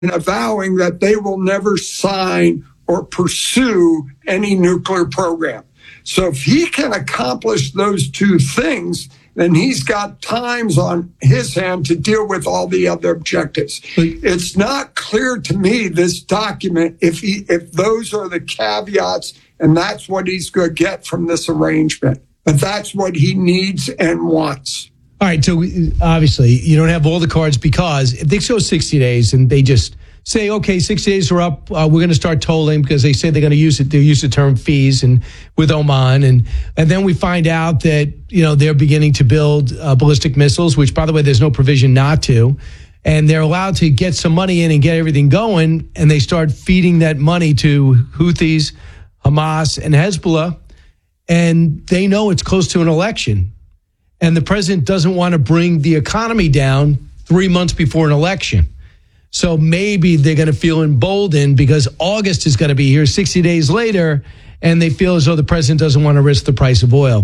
avowing that they will never sign or pursue any nuclear program. So if he can accomplish those two things, then he's got times on his hand to deal with all the other objectives. It's not clear to me, this document, if those are the caveats and that's what he's going to get from this arrangement. But that's what he needs and wants. All right, so obviously you don't have all the cards, because if they show 60 days and they just say, okay, 60 days are up, we're going to start tolling, because they say they're going to use it. They use the term fees and with Oman, and then we find out that they're beginning to build ballistic missiles, which, by the way, there's no provision not to, and they're allowed to get some money in and get everything going, and they start feeding that money to Houthis, Hamas, and Hezbollah, and they know it's close to an election, and the president doesn't want to bring the economy down 3 months before an election. So maybe they're going to feel emboldened because August is going to be here 60 days later, and they feel as though the president doesn't want to risk the price of oil.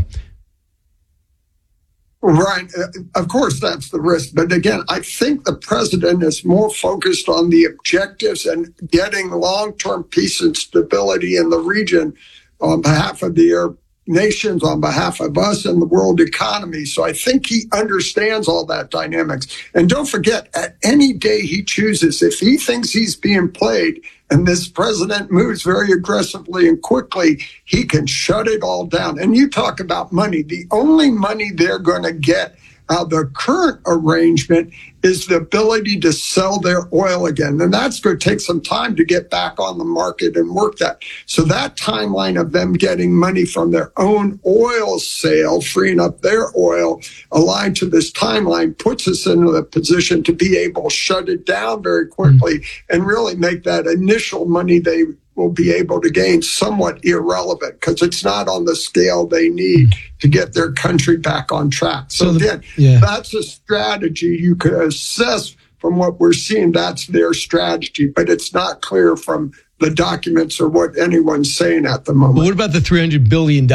Right. Of course, that's the risk. But again, I think the president is more focused on the objectives and getting long-term peace and stability in the region on behalf of the Arab nations, on behalf of us and the world economy. So I think he understands all that dynamics. And don't forget, at any day he chooses, if he thinks he's being played and this president moves very aggressively and quickly, he can shut it all down. And you talk about money. The only money they're going to get out of the current arrangement is the ability to sell their oil again. And that's going to take some time to get back on the market and work that. So that timeline of them getting money from their own oil sale, freeing up their oil, aligned to this timeline, puts us in a position to be able to shut it down very quickly and really make that initial money they will be able to gain somewhat irrelevant, because it's not on the scale they need to get their country back on track. So again, that's a strategy you could assess from what we're seeing. That's their strategy, but it's not clear from the documents or what anyone's saying at the moment. But what about the $300 billion?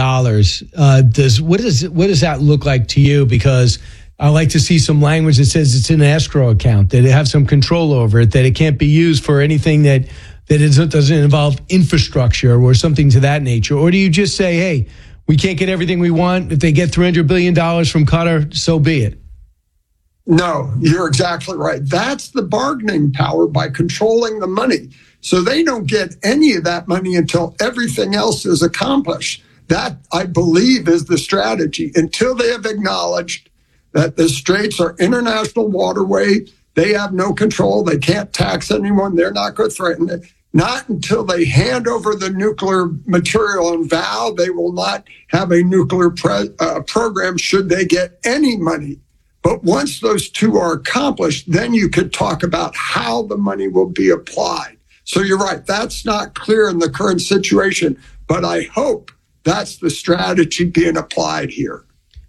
What does that look like to you? Because I like to see some language that says it's in an escrow account, that they have some control over it, that it can't be used for anything that doesn't involve infrastructure or something to that nature. Or do you just say, hey, we can't get everything we want. If they get $300 billion from Qatar, so be it? No, you're exactly right. That's the bargaining power by controlling the money. So they don't get any of that money until everything else is accomplished. That, I believe, is the strategy. Until they have acknowledged that the Straits are international waterway, they have no control. They can't tax anyone. They're not going to threaten it. Not until they hand over the nuclear material and vow they will not have a nuclear program should they get any money. But once those two are accomplished, then you could talk about how the money will be applied. So you're right. That's not clear in the current situation, but I hope that's the strategy being applied here.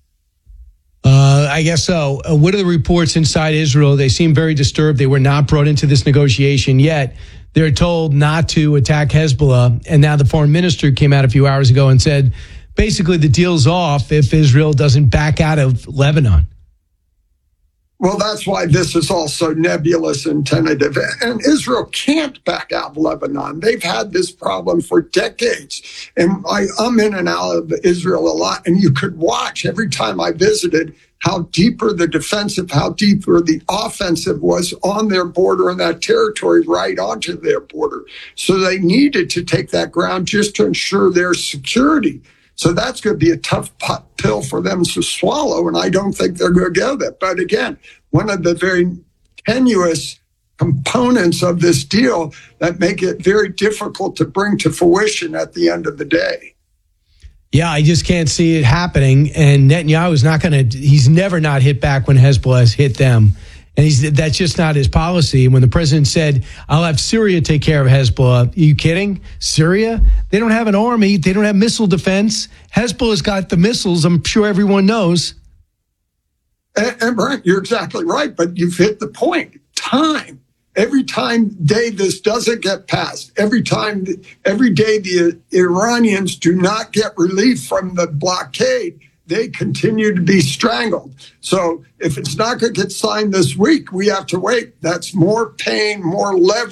I guess so. What are the reports inside Israel? They seem very disturbed. They were not brought into this negotiation yet. They're told not to attack Hezbollah. And now the foreign minister came out a few hours ago and said, basically, the deal's off if Israel doesn't back out of Lebanon. Well, that's why this is also nebulous and tentative. And Israel can't back out of Lebanon. They've had this problem for decades. And I'm in and out of Israel a lot. And you could watch every time I visited how deeper the defensive, how deeper the offensive was on their border and that territory right onto their border. So they needed to take that ground just to ensure their security. So that's going to be a tough pill for them to swallow, and I don't think they're going to get it. But again, one of the very tenuous components of this deal that make it very difficult to bring to fruition at the end of the day. Yeah, I just can't see it happening. And Netanyahu is he's never not hit back when Hezbollah has hit them. And that's just not his policy. When the president said, I'll have Syria take care of Hezbollah, are you kidding? Syria? They don't have an army. They don't have missile defense. Hezbollah's got the missiles. I'm sure everyone knows. And right, you're exactly right. But you've hit the point. Time. Every day this doesn't get passed, every day the Iranians do not get relief from the blockade, they continue to be strangled. So if it's not going to get signed this week, we have to wait. That's more pain, more leverage